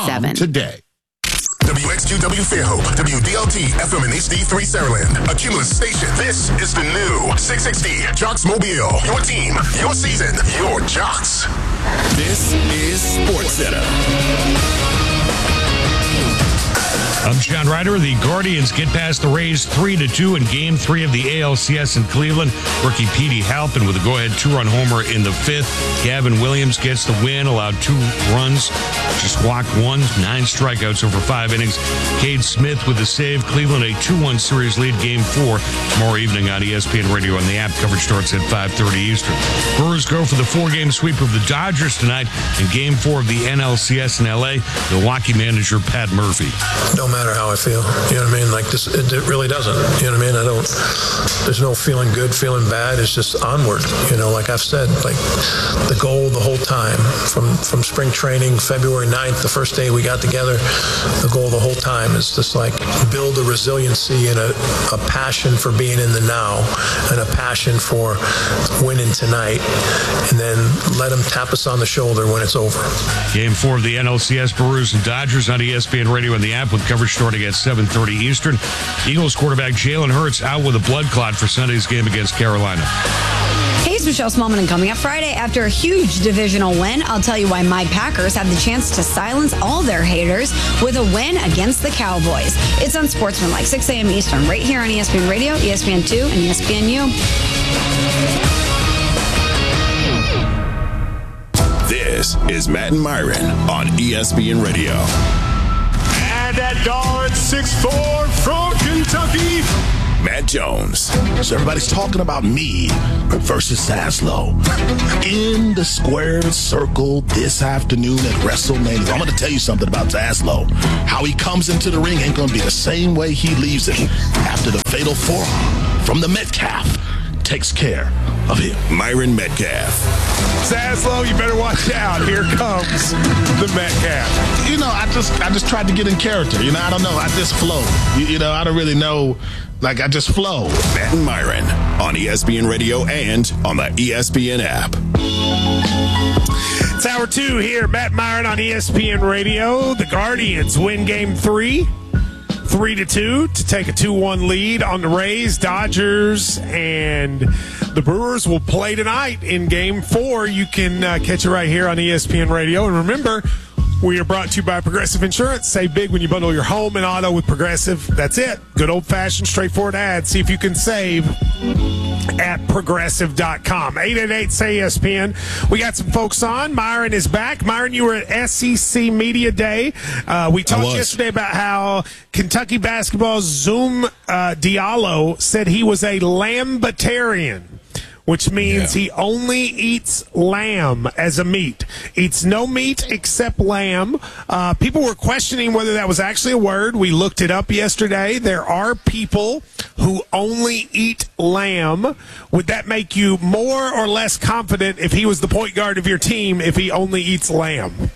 97. Today. WXQW Fairhope, WDLT FM and HD3 Saraland, a Cumulus station. This is the new 660 Jocks Mobile. Your team, your season, your Jocks. This is SportsCenter. I'm John Ryder. The Guardians get past the Rays 3-2 in Game 3 of the ALCS in Cleveland. Rookie Petey Halpin with a go-ahead two-run homer in the fifth. Gavin Williams gets the win, allowed 2 runs, just walked 1, 9 strikeouts over 5 innings. Cade Smith with the save. Cleveland a 2-1 series lead. Game 4 tomorrow evening on ESPN Radio and the app. Coverage starts at 5:30 Eastern. Brewers go for the 4-game sweep of the Dodgers tonight in Game 4 of the NLCS in LA. Milwaukee manager Pat Murphy. No matter how I feel, you know what I mean? Like this, it really doesn't, you know what I mean? There's no feeling good, feeling bad. It's just onward, you know, like I've said, like the goal the whole time from spring training, February 9th, the first day we got together, the goal the whole time is just like build a resiliency and a passion for being in the now and a passion for winning tonight, and then let them tap us on the shoulder when it's over. Game 4 of the NLCS, Brewers and Dodgers on ESPN Radio and the app with coverage starting at 7:30 Eastern. Eagles quarterback Jalen Hurts out with a blood clot for Sunday's game against Carolina. Hey, it's Michelle Smallman, and coming up Friday after a huge divisional win, I'll tell you why my Packers have the chance to silence all their haters with a win against the Cowboys. It's on Sportsmanlike, 6 a.m. Eastern, right here on ESPN Radio, ESPN2, and ESPNU. This is Matt and Myron on ESPN Radio. And at guard 6'4" from Kentucky, Matt Jones. So everybody's talking about me versus Zaslow in the square circle this afternoon at WrestleMania. I'm going to tell you something about Zaslow. How he comes into the ring ain't going to be the same way he leaves it after the fatal forearm from the Metcalf takes care of him. Myron Metcalf. Zaslow, you better watch out. Here comes the Metcalf. You know, I just tried to get in character. You know, I don't know. I just flow. You know, I don't really know. Like, I just flow. Matt and Myron on ESPN Radio and on the ESPN app. It's hour 2 here. Matt Myron on ESPN Radio. The Guardians win Game 3. 3-2 to take a 2-1 lead on the Rays. Dodgers and the Brewers will play tonight in Game 4. You can catch it right here on ESPN Radio. And remember, we are brought to you by Progressive Insurance. Save big when you bundle your home and auto with Progressive. That's it. Good old-fashioned, straightforward ad. See if you can save at Progressive.com. 888-SAY-ESPN. We got some folks on. Myron is back. Myron, you were at SEC Media Day. We talked yesterday about how Kentucky basketball's Zoom Diallo said he was a lambitarian, which means he only eats lamb as a meat. Eats no meat except lamb. People were questioning whether that was actually a word. We looked it up yesterday. There are people who only eat lamb. Would that make you more or less confident if he was the point guard of your team if he only eats lamb?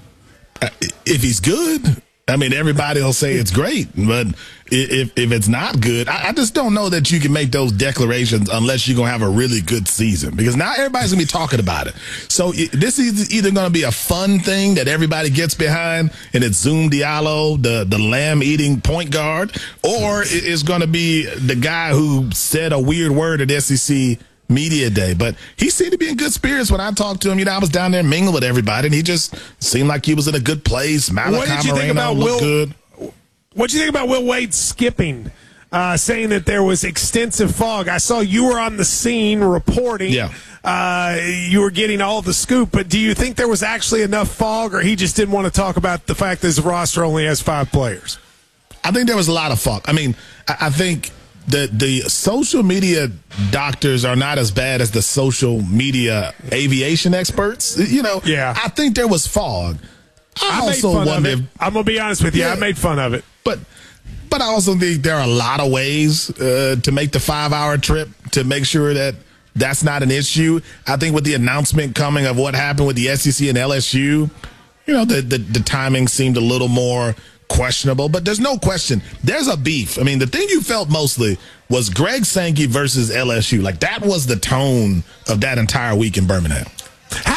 If he's good, I mean, everybody will say it's great, but if it's not good, I just don't know that you can make those declarations unless you're going to have a really good season, because now everybody's going to be talking about it. So this is either going to be a fun thing that everybody gets behind, and it's Zoom Diallo, the lamb-eating point guard, or it's going to be the guy who said a weird word at SEC Media Day. But he seemed to be in good spirits when I talked to him. You know, I was down there mingling with everybody, and he just seemed like he was in a good place. Malachi Moreno looked good. What do you think about Will Wade skipping, saying that there was extensive fog? I saw you were on the scene reporting. Yeah. You were getting all the scoop, but do you think there was actually enough fog, or he just didn't want to talk about the fact that his roster only has 5 players? I think there was a lot of fog. I mean, I think the social media doctors are not as bad as the social media aviation experts. You know, I think there was fog. I also made fun wonder of it. I'm going to be honest with you. I made fun of it. But I also think there are a lot of ways to make the 5-hour trip to make sure that that's not an issue. I think with the announcement coming of what happened with the SEC and LSU, you know, the timing seemed a little more questionable. But there's no question. There's a beef. I mean, the thing you felt mostly was Greg Sankey versus LSU. Like, that was the tone of that entire week in Birmingham. How do you think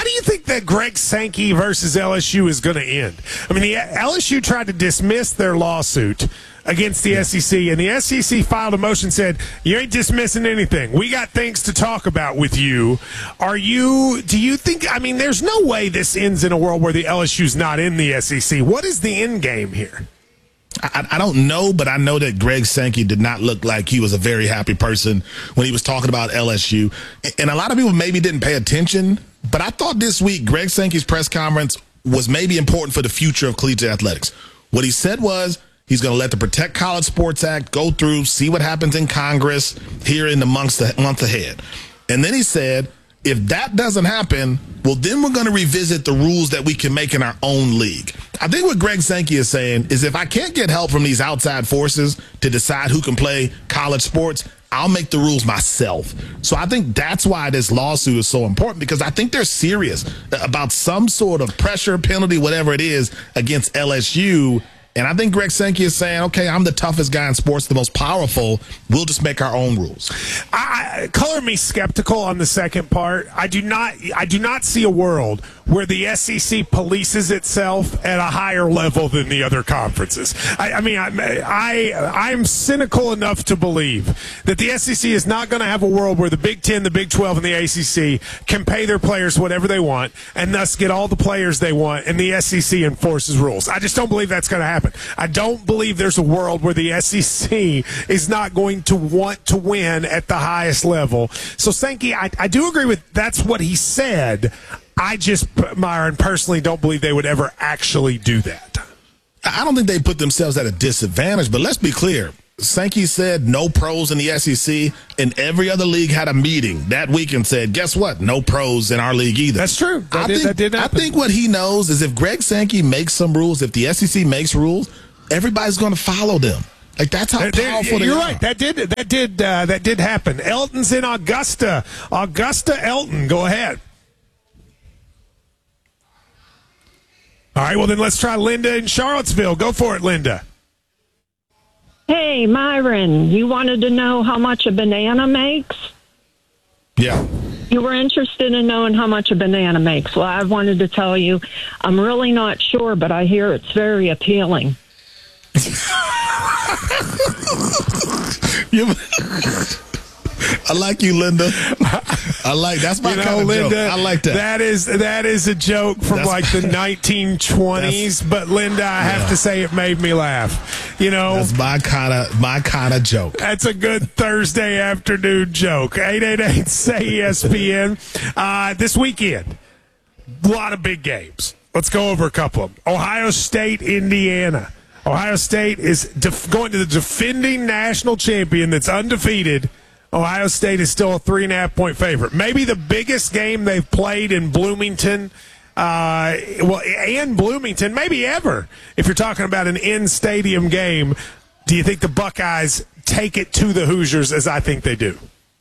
that Greg Sankey versus LSU is going to end? I mean, the LSU tried to dismiss their lawsuit against the SEC, and the SEC filed a motion, said, you ain't dismissing anything. We got things to talk about with you. Do you think, I mean, there's no way this ends in a world where the LSU's not in the SEC. What is the end game here? I don't know, but I know that Greg Sankey did not look like he was a very happy person when he was talking about LSU. And a lot of people maybe didn't pay attention, but I thought this week Greg Sankey's press conference was maybe important for the future of collegiate athletics. What he said was he's going to let the Protect College Sports Act go through, see what happens in Congress here in the months ahead. And then he said, if that doesn't happen, well, then we're going to revisit the rules that we can make in our own league. I think what Greg Sankey is saying is if I can't get help from these outside forces to decide who can play college sports, I'll make the rules myself. So I think that's why this lawsuit is so important, because I think they're serious about some sort of pressure, penalty, whatever it is, against LSU. And I think Greg Sankey is saying, okay, I'm the toughest guy in sports, the most powerful. We'll just make our own rules. Color me skeptical on the second part. I do not see a world where the SEC polices itself at a higher level than the other conferences. I'm cynical enough to believe that the SEC is not going to have a world where the Big Ten, the Big 12, and the ACC can pay their players whatever they want and thus get all the players they want, and the SEC enforces rules. I just don't believe that's going to happen. I don't believe there's a world where the SEC is not going to want to win at the highest level. So, Sankey, I do agree with that's what he said. I just, Myron, personally don't believe they would ever actually do that. I don't think they put themselves at a disadvantage, but let's be clear. Sankey said no pros in the SEC, and every other league had a meeting that week and said, guess what? No pros in our league either. That's true. That did happen. I think what he knows is if Greg Sankey makes some rules, if the SEC makes rules, everybody's going to follow them. Like, that's how powerful they are. You're right. That did happen. Elton's in Augusta. Augusta Elton, go ahead. All right, well, then let's try Linda in Charlottesville. Go for it, Linda. Hey, Myron, you wanted to know how much a banana makes? Yeah. You were interested in knowing how much a banana makes. Well, I wanted to tell you, I'm really not sure, but I hear it's very appealing. I like you, Linda. That's my kind of Linda, joke. I like that. That is a joke from like the 1920s. But Linda, I have to say, it made me laugh. That's my kind of joke. That's a good Thursday afternoon joke. 888-SAY-ESPN. This weekend, a lot of big games. Let's go over a couple of them. Ohio State, Indiana. Ohio State is going to the defending national champion that's undefeated. Ohio State is still a 3.5-point favorite. Maybe the biggest game they've played in Bloomington, and Bloomington, maybe ever. If you're talking about an in-stadium game, do you think the Buckeyes take it to the Hoosiers as I think they do?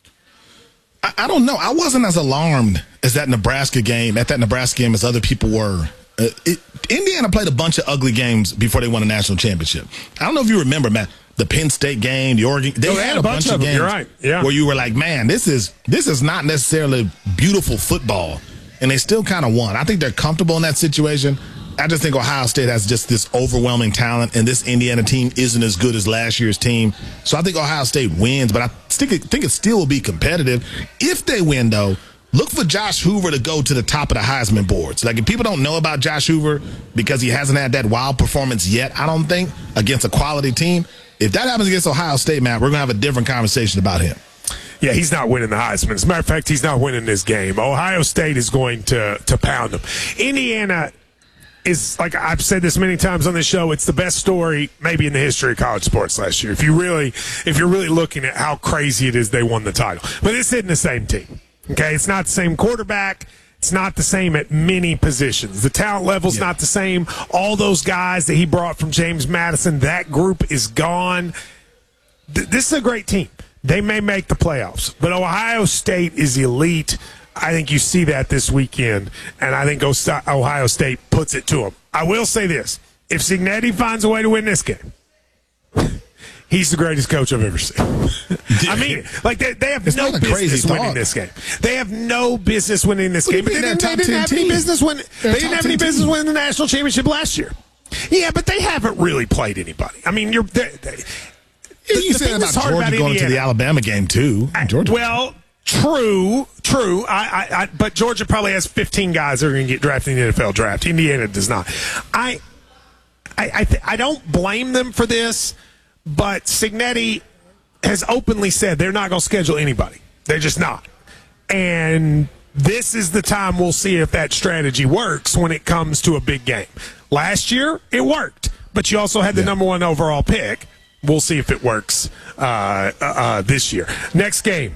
I don't know. I wasn't as alarmed at that Nebraska game as other people were. Indiana played a bunch of ugly games before they won a national championship. I don't know if you remember, man, the Penn State game, the Oregon. They had a bunch of games. You're right. Yeah. Where you were like, man, this is not necessarily beautiful football, and they still kind of won. I think they're comfortable in that situation. I just think Ohio State has just this overwhelming talent, and this Indiana team isn't as good as last year's team. So I think Ohio State wins, but I think it still will be competitive. If they win, though, look for Josh Hoover to go to the top of the Heisman boards. Like, if people don't know about Josh Hoover because he hasn't had that wild performance yet, I don't think, against a quality team, if that happens against Ohio State, Matt, we're going to have a different conversation about him. Yeah, he's not winning the Heisman. As a matter of fact, he's not winning this game. Ohio State is going to pound him. Indiana is, like I've said this many times on this show, it's the best story maybe in the history of college sports last year. If you're really looking at how crazy it is they won the title. But this isn't the same team. Okay, it's not the same quarterback. It's not the same at many positions. The talent level's not the same. All those guys that he brought from James Madison, that group is gone. This is a great team. They may make the playoffs, but Ohio State is elite. I think you see that this weekend, and I think Ohio State puts it to them. I will say this. If Cignetti finds a way to win this game, he's the greatest coach I've ever seen. I mean, like they have no business winning this game. They have no business winning this game. But they didn't have any business winning. They didn't have any business winning the national championship last year. Yeah, but they haven't really played anybody. I mean, you said about Georgia going to the Alabama game too. Georgia. Well, true. But Georgia probably has 15 guys that are going to get drafted in the NFL draft. Indiana does not. I don't blame them for this, but Cignetti has openly said they're not going to schedule anybody. They're just not. And this is the time we'll see if that strategy works when it comes to a big game. Last year, it worked, but you also had the number 1 overall pick. We'll see if it works this year. Next game.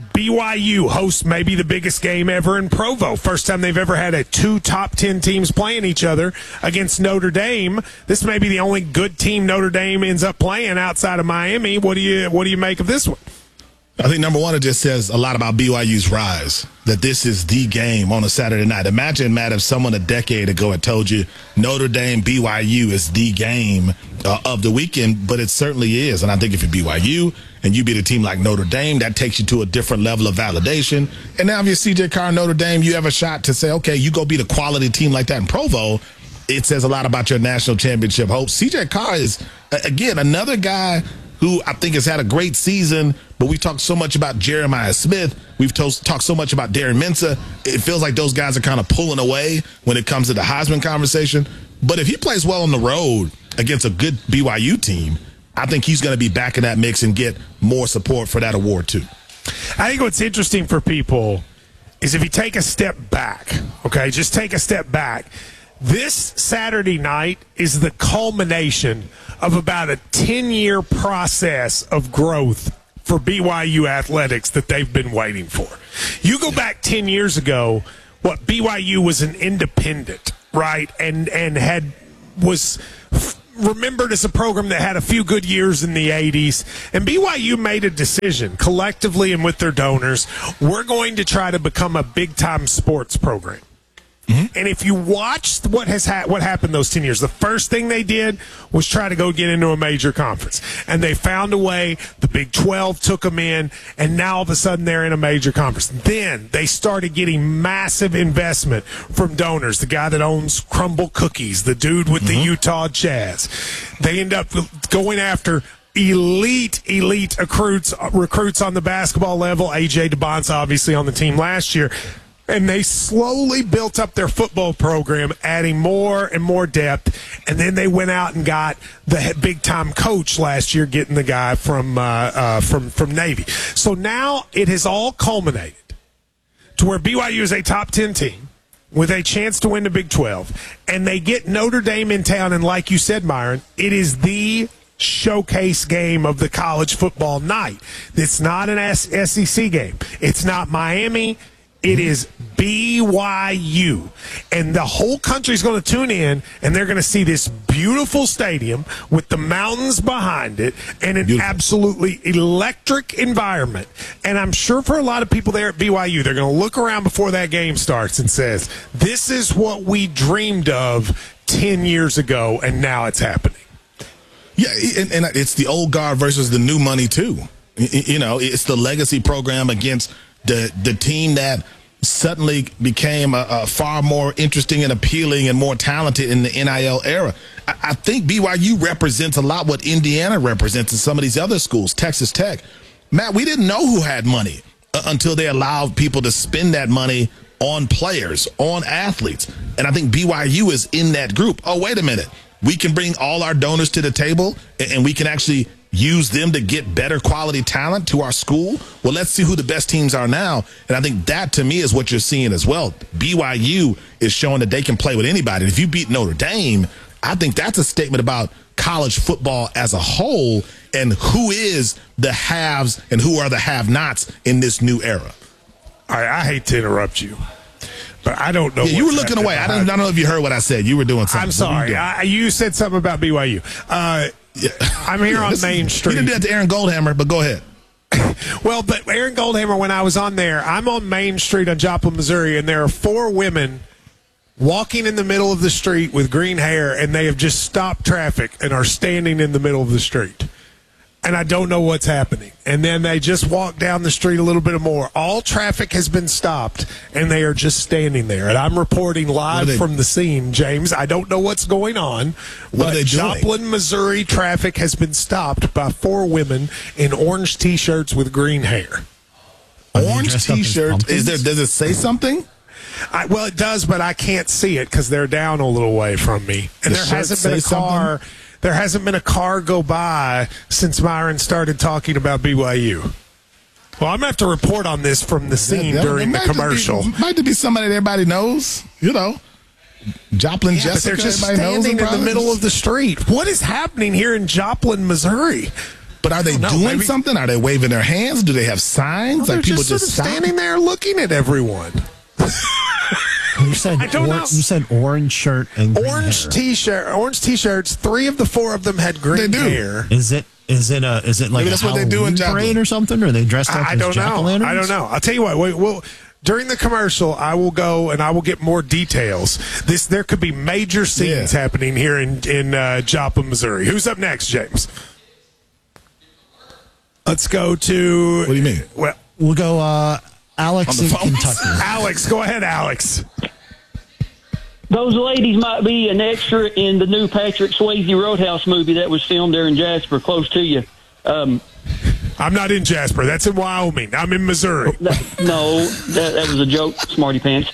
BYU hosts maybe the biggest game ever in Provo. First time they've ever had 2 top 10 teams playing each other against Notre Dame. This may be the only good team Notre Dame ends up playing outside of Miami. What do you make of this one? I think, number one, it just says a lot about BYU's rise, that this is the game on a Saturday night. Imagine, Matt, if someone a decade ago had told you Notre Dame BYU is the game of the weekend, but it certainly is. And I think if you're BYU and you beat a team like Notre Dame, that takes you to a different level of validation. And now if you're CJ Carr and Notre Dame, you have a shot to say, okay, you go beat a quality team like that in Provo. It says a lot about your national championship hopes. CJ Carr is, again, another guy who I think has had a great season, but we've talked so much about Jeremiah Smith. We've talked so much about Darren Mensah. It feels like those guys are kind of pulling away when it comes to the Heisman conversation. But if he plays well on the road against a good BYU team, I think he's going to be back in that mix and get more support for that award too. I think what's interesting for people is if you take a step back, okay, just take a step back. This Saturday night is the culmination of about a 10-year process of growth for BYU athletics that they've been waiting for. You go back 10 years ago, what BYU was an independent, right, and was remembered as a program that had a few good years in the 80s. And BYU made a decision collectively and with their donors, we're going to try to become a big-time sports program. Mm-hmm. And if you watch what happened those 10 years, the first thing they did was try to go get into a major conference. And they found a way. The Big 12 took them in, and now all of a sudden they're in a major conference. Then they started getting massive investment from donors. The guy that owns Crumble Cookies, the dude with the Utah Jazz. They end up going after elite recruits on the basketball level. A.J. DeBonce obviously on the team last year. And they slowly built up their football program, adding more and more depth. And then they went out and got the big-time coach last year, getting the guy from Navy. So now it has all culminated to where BYU is a top 10 team with a chance to win the Big 12. And they get Notre Dame in town. And like you said, Myron, it is the showcase game of the college football night. It's not an SEC game. It's not Miami. It is BYU, and the whole country's going to tune in, and they're going to see this beautiful stadium with the mountains behind it and an absolutely electric environment. And I'm sure for a lot of people there at BYU, they're going to look around before that game starts and says, this is what we dreamed of 10 years ago, and now it's happening. Yeah, and it's the old guard versus the new money, too. You know, it's the legacy program against the team that suddenly became a far more interesting and appealing and more talented in the NIL era. I think BYU represents a lot what Indiana represents in some of these other schools, Texas Tech. Matt, we didn't know who had money until they allowed people to spend that money on players, on athletes. And I think BYU is in that group. Oh, wait a minute. We can bring all our donors to the table and we can actually use them to get better quality talent to our school. Well, let's see who the best teams are now. And I think that, to me, is what you're seeing as well. BYU is showing that they can play with anybody. And if you beat Notre Dame, I think that's a statement about college football as a whole and who is the haves and who are the have-nots in this new era. All right, I hate to interrupt you, but I don't know. Yeah, you were looking away. I don't know if you heard what I said. You were doing something. I'm sorry. You said something about BYU. Yeah. I'm here on Main Street. You didn't do that to Aaron Goldhammer, but go ahead. Well, but Aaron Goldhammer, when I was on there, I'm on Main Street on Joplin, Missouri, and there are 4 women walking in the middle of the street with green hair, and they have just stopped traffic and are standing in the middle of the street. and I don't know what's happening. And then they just walk down the street a little bit more. All traffic has been stopped, and they are just standing there. And I'm reporting live from the scene, James. I don't know what's going on, but Joplin, Missouri traffic has been stopped by 4 women in orange T-shirts with green hair. Orange T-shirts? Does it say something? Well, it does, but I can't see it because they're down a little way from me. And there hasn't been a car. There hasn't been a car go by since Myron started talking about BYU. Well, I'm going to have to report on this from the scene during the commercial. Might be somebody that everybody knows, Joplin, Jessica. But they're just standing in the middle of the street. What is happening here in Joplin, Missouri? But are they doing something? Are they waving their hands? Do they have signs? Like people just standing there looking at everyone. You said you said orange shirt and green orange hair. T-shirt, orange T-shirts. 3 of the 4 of them had green hair. Is it like that's a what they do in parade or something? Or are they dressed up as jack-o'-lanterns? I don't know. I'll tell you what. During the commercial, I will go and I will get more details. There could be major scenes happening here in Joplin, Missouri. Who's up next, James? Let's go to. What do you mean? Well, we'll go. Alex in Kentucky. Alex, go ahead, Alex. Those ladies might be an extra in the new Patrick Swayze Roadhouse movie that was filmed there in Jasper, close to you. I'm not in Jasper. That's in Wyoming. I'm in Missouri. That was a joke, smarty pants.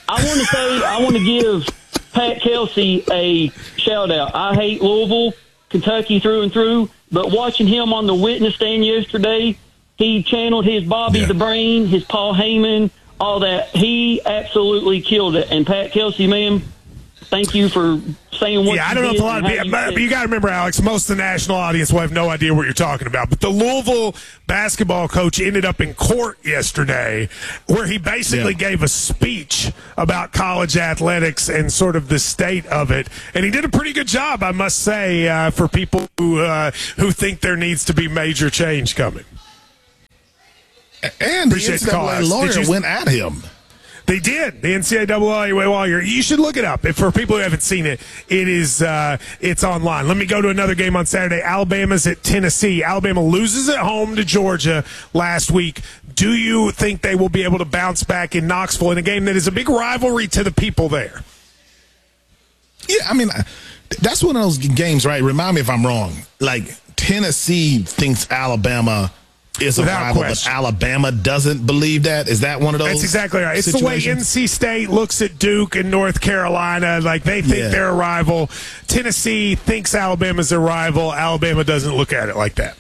I want to give Pat Kelsey a shout-out. I hate Louisville, Kentucky through and through, but watching him on the witness stand yesterday, he channeled his Bobby the Brain, his Paul Heyman, all that. He absolutely killed it. And Pat Kelsey, man, thank you for saying what you did. I don't know if a lot of people, but you got to remember, Alex, most of the national audience will have no idea what you're talking about. But the Louisville basketball coach ended up in court yesterday where he basically gave a speech about college athletics and sort of the state of it. And he did a pretty good job, I must say, for people who think there needs to be major change coming. And the NCAA lawyer went at him. They did. The NCAA lawyer. You should look it up. For people who haven't seen it, it's online. Let me go to another game on Saturday. Alabama's at Tennessee. Alabama loses at home to Georgia last week. Do you think they will be able to bounce back in Knoxville in a game that is a big rivalry to the people there? Yeah, I mean, that's one of those games, right? Remind me if I'm wrong. Like, Tennessee thinks Alabama is a rival, but Alabama doesn't believe that. Is that one of those? That's exactly right. It's the way NC State looks at Duke and North Carolina. Like, they think they're a rival. Tennessee thinks Alabama's a rival. Alabama doesn't look at it like that.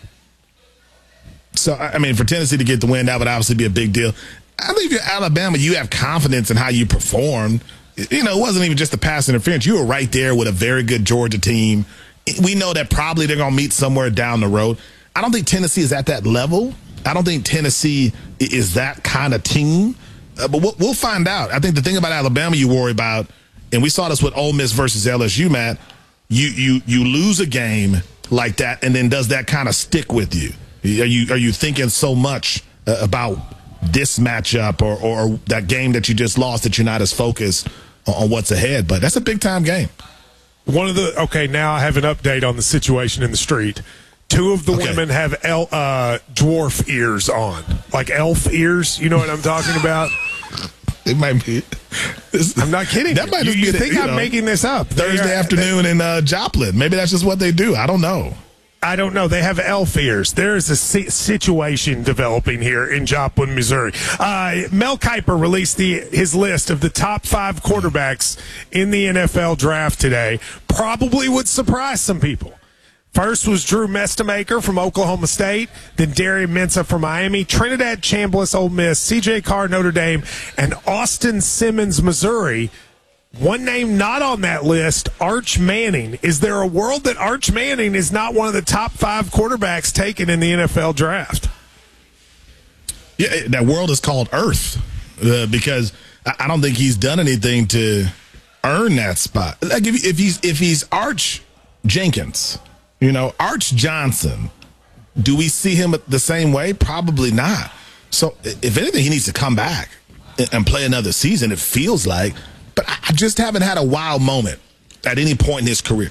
So, I mean, for Tennessee to get the win, that would obviously be a big deal. I think if you're Alabama, you have confidence in how you performed. It wasn't even just the pass interference. You were right there with a very good Georgia team. We know that probably they're going to meet somewhere down the road. I don't think Tennessee is at that level. I don't think Tennessee is that kind of team. But we'll find out. I think the thing about Alabama you worry about, and we saw this with Ole Miss versus LSU, Matt, you lose a game like that, and then does that kind of stick with you? Are you thinking so much about this matchup or that game that you just lost that you're not as focused on what's ahead? But that's a big-time game. Now I have an update on the situation in the street. 2 of the women have dwarf ears on, like elf ears. You know what I'm talking about? It might be. I'm not kidding. That might you think I'm making this up? Thursday afternoon in Joplin. Maybe that's just what they do. I don't know. They have elf ears. There is a situation developing here in Joplin, Missouri. Mel Kiper released his list of the top 5 quarterbacks in the NFL draft today. Probably would surprise some people. First was Drew Mestemaker from Oklahoma State, then Darian Mensah from Miami, Trinidad Chambliss, Ole Miss, C.J. Carr, Notre Dame, and Austin Simmons, Missouri. One name not on that list, Arch Manning. Is there a world that Arch Manning is not one of the top 5 quarterbacks taken in the NFL draft? Yeah, that world is called Earth because I don't think he's done anything to earn that spot. Like if he's Arch Jenkins, Arch Johnson, do we see him the same way? Probably not. So if anything, he needs to come back and play another season, it feels like. But I just haven't had a wow moment at any point in his career.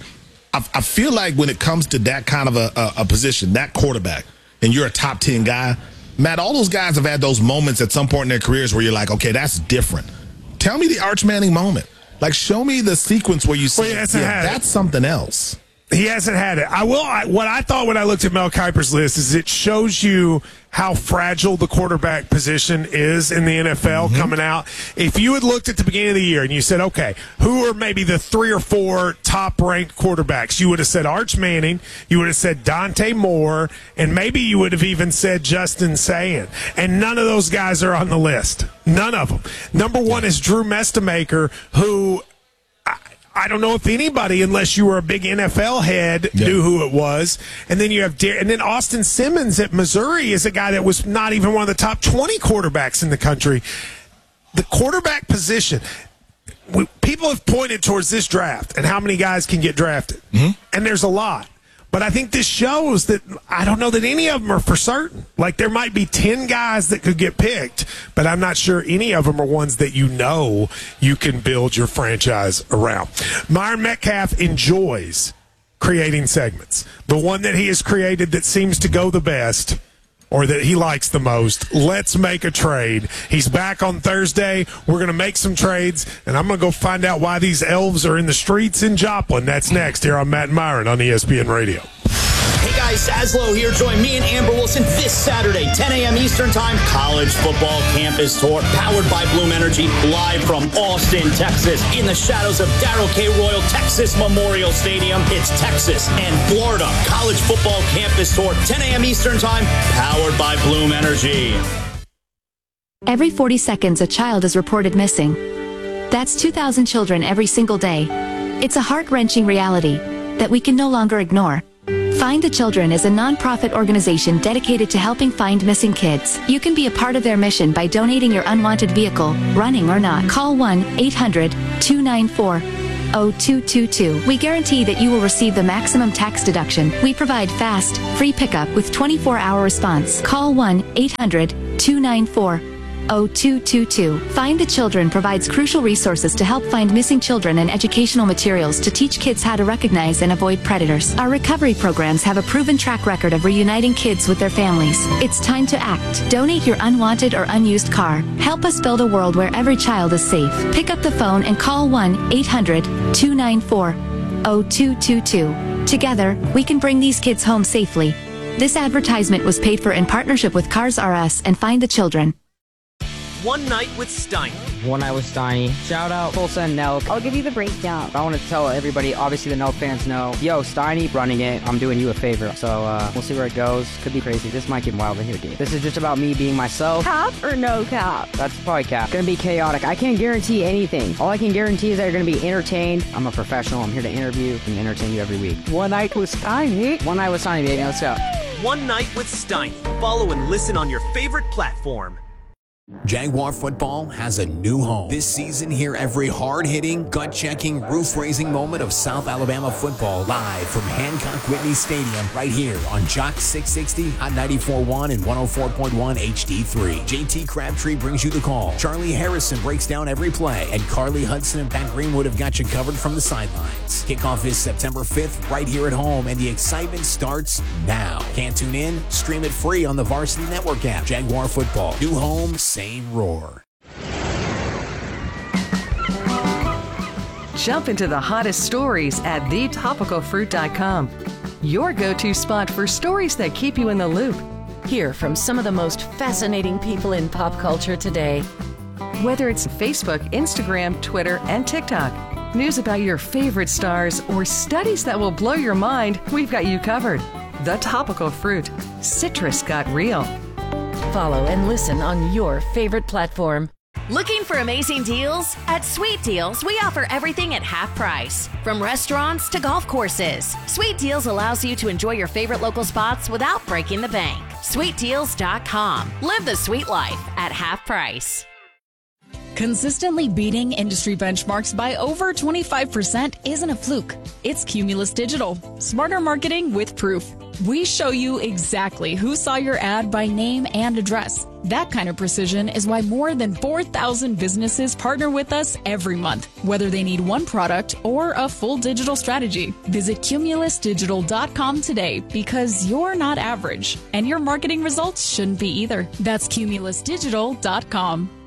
I feel like when it comes to that kind of a position, that quarterback, and you're a top 10 guy, Matt, all those guys have had those moments at some point in their careers where you're like, okay, that's different. Tell me the Arch Manning moment. Like, show me the sequence where you see that's something else. He hasn't had it. What I thought when I looked at Mel Kiper's list is it shows you how fragile the quarterback position is in the NFL coming out. If you had looked at the beginning of the year and you said, okay, who are maybe the 3 or 4 top-ranked quarterbacks? You would have said Arch Manning, you would have said Dante Moore, and maybe you would have even said Justin Sayin. And none of those guys are on the list. None of them. Number 1 is Drew Mestemaker, who I don't know if anybody, unless you were a big NFL head, knew who it was. And then you have and then Austin Simmons at Missouri is a guy that was not even one of the top 20 quarterbacks in the country. The quarterback position, people have pointed towards this draft and how many guys can get drafted. And there's a lot. But I think this shows that I don't know that any of them are for certain. Like, there might be 10 guys that could get picked, but I'm not sure any of them are ones that you can build your franchise around. Myron Metcalf enjoys creating segments. The one that he has created that seems to go the best, or that he likes the most, let's make a trade. He's back on Thursday. We're going to make some trades, and I'm going to go find out why these elves are in the streets in Joplin. That's next here on Matt and Myron on ESPN Radio. Hey guys, Sazlo here. Join me and Amber Wilson this Saturday, 10 a.m. Eastern Time, College Football Campus Tour, powered by Bloom Energy, live from Austin, Texas, in the shadows of Darrell K. Royal Texas Memorial Stadium. It's Texas and Florida College Football Campus Tour, 10 a.m. Eastern Time, powered by Bloom Energy. Every 40 seconds, a child is reported missing. That's 2,000 children every single day. It's a heart-wrenching reality that we can no longer ignore. Find the Children is a non-profit organization dedicated to helping find missing kids. You can be a part of their mission by donating your unwanted vehicle, running or not. Call 1-800-294-0222. We guarantee that you will receive the maximum tax deduction. We provide fast, free pickup with 24-hour response. Call 1-800-294-0222. Find the Children provides crucial resources to help find missing children and educational materials to teach kids how to recognize and avoid predators. Our recovery programs have a proven track record of reuniting kids with their families. It's time to act. Donate your unwanted or unused car. Help us build a world where every child is safe. Pick up the phone and call 1-800-294-0222. Together, we can bring these kids home safely. This advertisement was paid for in partnership with Cars R Us and Find the Children. One Night with Steiny. One Night with Steiny. Shout out Tulsa and Nelk. I'll give you the breakdown. I want to tell everybody, obviously the Nelk fans know, yo, Steiny running it, I'm doing you a favor. So we'll see where it goes. Could be crazy. This might get wild in here, dude. This is just about me being myself. Cap or no cap? That's probably cap. Gonna be chaotic. I can't guarantee anything. All I can guarantee is that you're gonna be entertained. I'm a professional. I'm here to interview and entertain you every week. One Night with Steiny. One Night with Steiny, baby. Let's go. One Night with Steiny. Follow and listen on your favorite platform. Jaguar football has a new home. This season, hear every hard-hitting, gut-checking, roof-raising moment of South Alabama football live from Hancock Whitney Stadium right here on Jock 660, Hot 94.1 and 104.1 HD3. JT Crabtree brings you the call. Charlie Harrison breaks down every play, and Carly Hudson and Pat Greenwood have got you covered from the sidelines. Kickoff is September 5th right here at home, and the excitement starts now. Can't tune in? Stream it free on the Varsity Network app. Jaguar football. New home, same roar. Jump into the hottest stories at thetopicalfruit.com. Your go-to spot for stories that keep you in the loop. Hear from some of the most fascinating people in pop culture today. Whether it's Facebook, Instagram, Twitter, and TikTok, news about your favorite stars, or studies that will blow your mind, we've got you covered. The Topical Fruit. Citrus got real. Follow and listen on your favorite platform. Looking for amazing deals? At Sweet Deals, we offer everything at half price. From restaurants to golf courses, Sweet Deals allows you to enjoy your favorite local spots without breaking the bank. SweetDeals.com. Live the sweet life at half price. Consistently beating industry benchmarks by over 25% isn't a fluke. It's Cumulus Digital. Smarter marketing with proof. We show you exactly who saw your ad by name and address. That kind of precision is why more than 4,000 businesses partner with us every month, whether they need one product or a full digital strategy. Visit cumulusdigital.com today because you're not average, and your marketing results shouldn't be either. That's cumulusdigital.com.